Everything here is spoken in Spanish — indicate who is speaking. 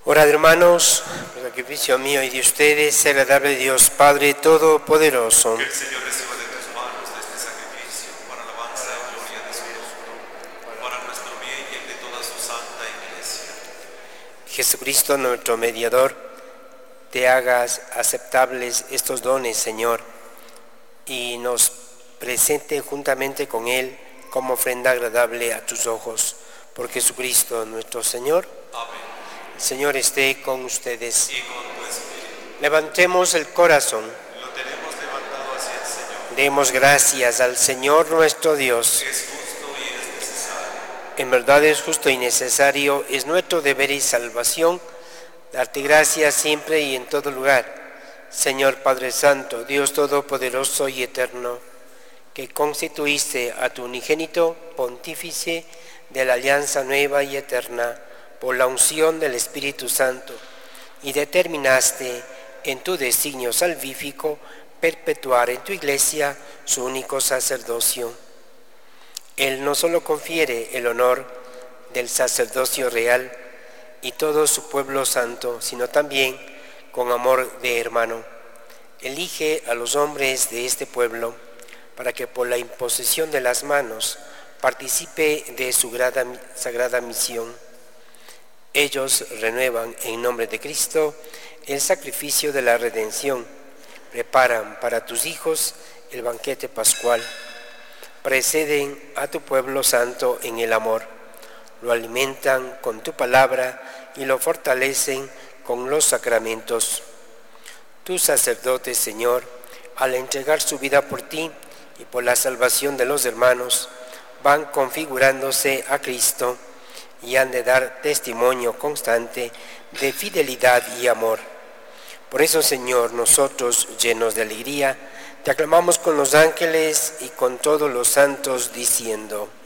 Speaker 1: Orad, hermanos, el sacrificio mío y de ustedes sea agradable a Dios Padre Todopoderoso.
Speaker 2: Que el Señor reciba de tus manos este sacrificio para alabanza y gloria de su nombre, para nuestro bien y el de toda su santa iglesia.
Speaker 1: Jesucristo, nuestro mediador, te hagas aceptables estos dones, Señor, y nos presente juntamente con Él como ofrenda agradable a tus ojos. Por Jesucristo, nuestro Señor.
Speaker 2: Amén.
Speaker 1: El Señor esté con ustedes.
Speaker 2: Y con tu espíritu.
Speaker 1: Levantemos el corazón.
Speaker 2: Lo tenemos levantado hacia el Señor.
Speaker 1: Demos gracias al Señor nuestro Dios.
Speaker 2: Es justo y es necesario.
Speaker 1: En verdad es justo y necesario, es nuestro deber y salvación, darte gracias siempre y en todo lugar. Señor Padre Santo, Dios Todopoderoso y Eterno, que constituiste a tu unigénito pontífice de la alianza nueva y eterna, por la unción del Espíritu Santo, y determinaste en tu designio salvífico perpetuar en tu iglesia su único sacerdocio. Él no solo confiere el honor del sacerdocio real y todo su pueblo santo, sino también, con amor de hermano, elige a los hombres de este pueblo para que por la imposición de las manos participe de su sagrada misión. Ellos renuevan en nombre de Cristo el sacrificio de la redención, preparan para tus hijos el banquete pascual, preceden a tu pueblo santo en el amor, lo alimentan con tu palabra y lo fortalecen con los sacramentos. Tus sacerdotes, Señor, al entregar su vida por ti y por la salvación de los hermanos, van configurándose a Cristo y han de dar testimonio constante de fidelidad y amor. Por eso, Señor, nosotros, llenos de alegría, te aclamamos con los ángeles y con todos los santos, diciendo: